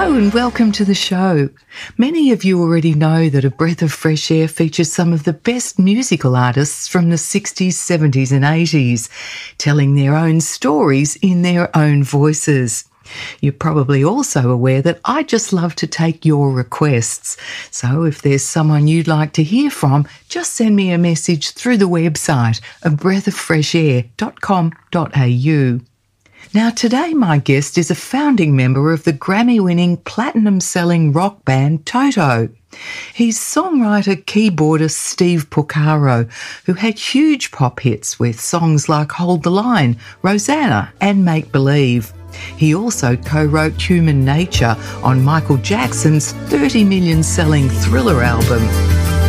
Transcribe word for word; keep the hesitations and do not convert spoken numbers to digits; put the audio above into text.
Hello and welcome to the show. Many of you already know that A Breath of Fresh Air features some of the best musical artists from the sixties, seventies and eighties, telling their own stories in their own voices. You're probably also aware that I just love to take your requests. So if there's someone you'd like to hear from, just send me a message through the website a breath of fresh air dot com dot a u. Now today my guest is a founding member of the Grammy-winning platinum-selling rock band Toto. He's songwriter, keyboardist Steve Porcaro, who had huge pop hits with songs like Hold the Line, Rosanna and Make Believe. He also co-wrote Human Nature on Michael Jackson's thirty million selling Thriller album.